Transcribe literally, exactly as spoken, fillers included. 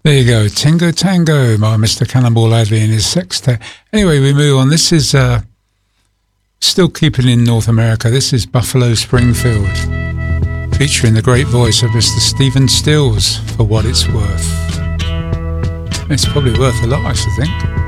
There you go, Tingo Tango by Mister Cannonball Adderley and his sextet. Anyway, we move on. This is uh, still keeping in North America. This is Buffalo Springfield, featuring the great voice of Mister Stephen Stills, For What It's Worth. It's probably worth a lot, I should think.